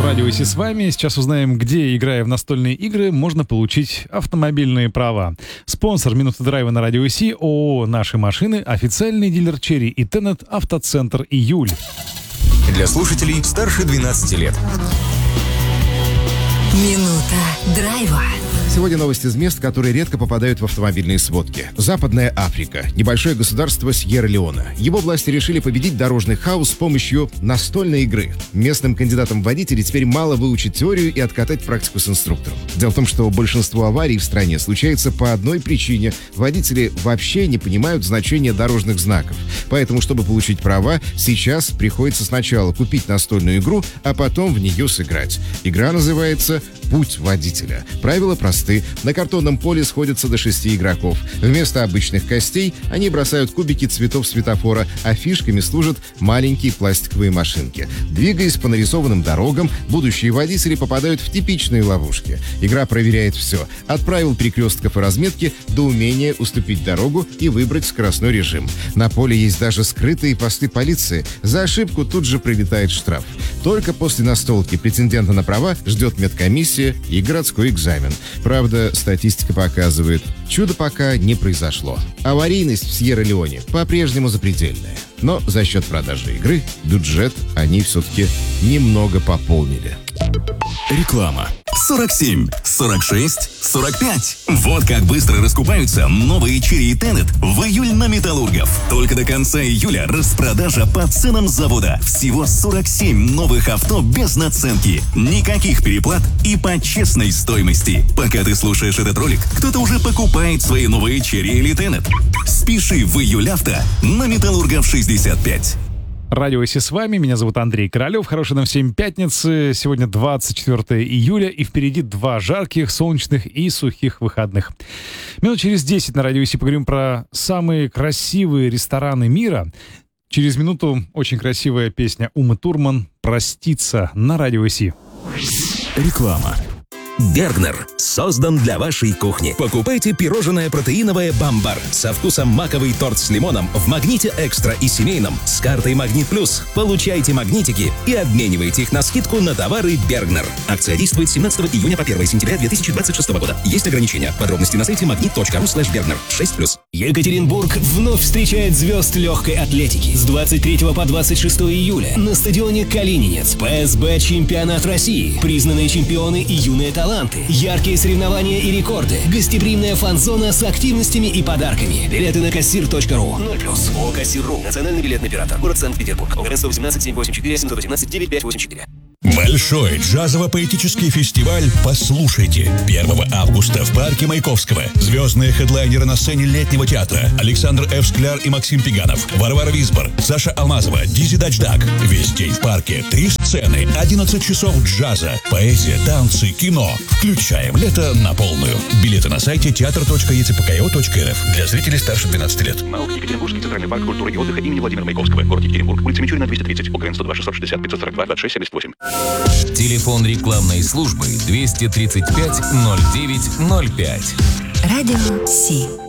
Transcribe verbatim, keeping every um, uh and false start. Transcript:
Радио Си с вами. Сейчас узнаем, где, играя в настольные игры, можно получить автомобильные права. Спонсор «Минуты драйва» на Радио Си — ООО «Наши машины», официальный дилер «Черри» и «Теннет», автоцентр «Июль». Для слушателей старше двенадцати лет. Минута драйва. Сегодня новости из мест, которые редко попадают в автомобильные сводки. Западная Африка. Небольшое государство Сьерра-Леоне. Его власти решили победить дорожный хаос с помощью настольной игры. Местным кандидатам в водители теперь мало выучить теорию и откатать практику с инструктором. Дело в том, что большинство аварий в стране случается по одной причине. Водители вообще не понимают значения дорожных знаков. Поэтому, чтобы получить права, сейчас приходится сначала купить настольную игру, а потом в нее сыграть. Игра называется «Путь водителя». Правила просты. На картонном поле сходятся до шести игроков. Вместо обычных костей они бросают кубики цветов светофора, а фишками служат маленькие пластиковые машинки. Двигаясь по нарисованным дорогам, будущие водители попадают в типичные ловушки. Игра проверяет все. От правил перекрестков и разметки до умения уступить дорогу и выбрать скоростной режим. На поле есть даже скрытые посты полиции. За ошибку тут же прилетает штраф. Только после настолки претендента на права ждет медкомиссия и городской экзамен. Правда, статистика показывает, чудо пока не произошло. Аварийность в Сьерра-Леоне по-прежнему запредельная. Но за счет продажи игры бюджет они все-таки немного пополнили. Реклама. сорок семь, сорок шесть, сорок пять. Вот как быстро раскупаются новые Черри и Теннет в июль на Металлургов. Только до конца июля распродажа по ценам завода. Всего сорок семь новых авто без наценки. Никаких переплат и по честной стоимости. Пока ты слушаешь этот ролик, кто-то уже покупает свои новые Черри или Теннет. Спеши в июль авто на Металлургов шестьдесят пять. Радио Си с вами, меня зовут Андрей Королев. Хорошей нам всем пятницы. Сегодня двадцать четвёртое июля, и впереди два жарких, солнечных и сухих выходных. Минут через десять на Радио Си поговорим про самые красивые рестораны мира. Через минуту очень красивая песня Умы Турман «Проститься» на Радио Си. Реклама. Бергнер создан для вашей кухни. Покупайте пирожное протеиновое «Бамбар» со вкусом маковый торт с лимоном в «Магните Экстра» и семейном с картой «Магнит Плюс». Получайте магнитики и обменивайте их на скидку на товары Бергнер. Акция действует с семнадцатого июня по первое сентября две тысячи двадцать шестого года. Есть ограничения. Подробности на сайте магнит точка ру слэш бергнер. шесть плюс. Екатеринбург вновь встречает звезд легкой атлетики. С двадцать третьего по двадцать шестое июля на стадионе Калининец ПСБ чемпионат России. Признанные чемпионы и юные таланты. Яркие соревнования и рекорды. Гостеприимная фан-зона с активностями и подарками. Билеты на кассир точка ру. ноль плюс. ООО «Кассир.ру». Национальный билетный оператор. Город Санкт-Петербург. ОГРН сто восемнадцать семь восемь четыре семь восемнадцать девять пять восемь четыре. Большой джазово-поэтический фестиваль «Послушайте» первого августа в парке Маяковского. Звездные хедлайнеры на сцене Летнего театра: Александр Ф. Скляр и Максим Пиганов, Варвара Висбор, Саша Алмазова, Дизи Дачдак. Весь день в парке. Три сцены, одиннадцать часов джаза, поэзия, танцы, кино. Включаем лето на полную. Билеты на сайте театр точка е цэ пэ ка о точка эр эф для зрителей старше двенадцати лет. МАУК Екатеринбургский центральный парк культуры и отдыха имени Владимира Маяковского. Город Екатеринбург. Улица Мичурина, двести тридцать. ОГРН сто два шестьсот шестьдесят пятьсот сорок два двадцать шесть семьдесят восемь. Телефон рекламной службы двести тридцать пять ноль девять ноль пять. Радио Си.